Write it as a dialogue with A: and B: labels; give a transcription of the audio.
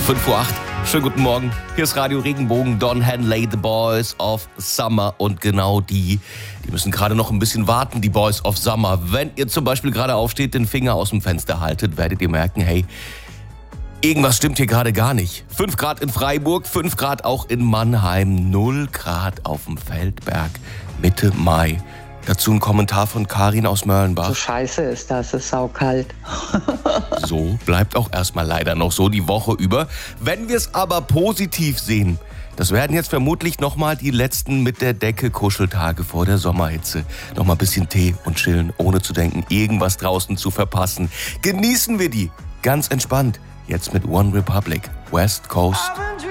A: 5:08 Uhr. Schönen guten Morgen. Hier ist Radio Regenbogen, Don Henley, The Boys of Summer. Und genau die müssen gerade noch ein bisschen warten, die Boys of Summer. Wenn ihr zum Beispiel gerade aufsteht, den Finger aus dem Fenster haltet, werdet ihr merken, hey, irgendwas stimmt hier gerade gar nicht. 5 Grad in Freiburg, 5 Grad auch in Mannheim, 0 Grad auf dem Feldberg, Mitte Mai. Dazu ein Kommentar von Karin aus Mörlenbach.
B: So scheiße ist das, es ist saukalt.
A: So bleibt auch erstmal leider noch so die Woche über. Wenn wir es aber positiv sehen, das werden jetzt vermutlich nochmal die letzten mit der Decke Kuscheltage vor der Sommerhitze. Nochmal ein bisschen Tee und chillen, ohne zu denken, irgendwas draußen zu verpassen. Genießen wir die ganz entspannt. Jetzt mit One Republic, West Coast